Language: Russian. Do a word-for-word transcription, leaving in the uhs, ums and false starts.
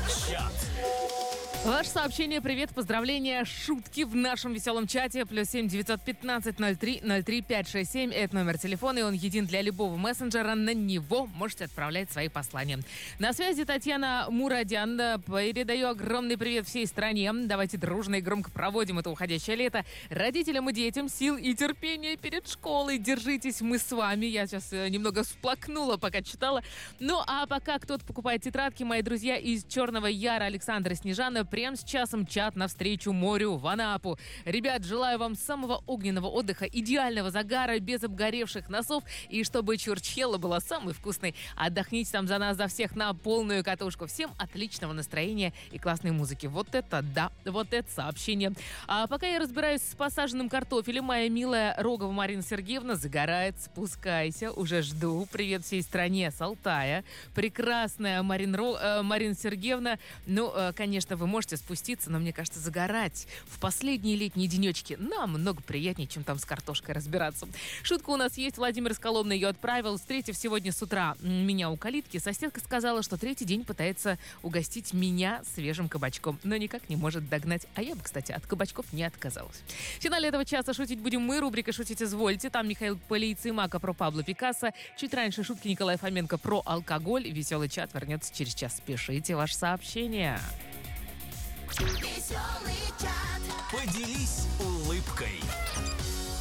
Чат. Ваше сообщение, привет, поздравления, шутки в нашем веселом чате. Плюс семь девятьсот пятнадцать ноль три ноль три пять шесть семь. Это номер телефона, и он един для любого мессенджера. На него можете отправлять свои послания. На связи Татьяна Мурадян. Передаю огромный привет всей стране. Давайте дружно и громко проводим это уходящее лето. Родителям и детям сил и терпения перед школой. Держитесь, мы с вами. Я сейчас немного всплакнула, пока читала. Ну, а пока кто-то покупает тетрадки, мои друзья из Черного Яра, Александр и Снежана, прямо сейчас мчат навстречу морю в Анапу. Ребят, желаю вам самого огненного отдыха, идеального загара, без обгоревших носов, и чтобы чурчхела была самой вкусной. Отдохните там за нас, за всех на полную катушку. Всем отличного настроения и классной музыки. Вот это да, вот это сообщение. А пока я разбираюсь с посаженным картофелем, моя милая Рогова Марина Сергеевна загорает. Спускайся, уже жду. Привет всей стране с Алтая. Прекрасная Марин Ро... э, Марина Сергеевна. Ну, э, конечно, вы можете спуститься, но мне кажется, загорать в последние летние денечки намного приятнее, чем там с картошкой разбираться. Шутка у нас есть. Владимир из Коломны ее отправил. Встретив сегодня с утра меня у калитки, соседка сказала, что третий день пытается угостить меня свежим кабачком, но никак не может догнать. А я бы, кстати, от кабачков не отказалась. В финале этого часа шутить будем мы. Рубрика «Шутить извольте». Там Михаил Полицеймака про Пабло Пикассо. Чуть раньше шутки Николая Фоменко про алкоголь. Веселый чат вернется через час. Пишите ваше сообщение. Веселый чат. Поделись улыбкой.